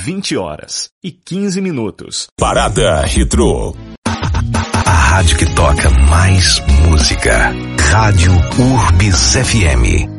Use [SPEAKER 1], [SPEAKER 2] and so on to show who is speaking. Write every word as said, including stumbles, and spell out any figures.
[SPEAKER 1] vinte horas e quinze minutos.
[SPEAKER 2] Parada Retrô.
[SPEAKER 3] A rádio que toca mais música. Rádio Urbis F M.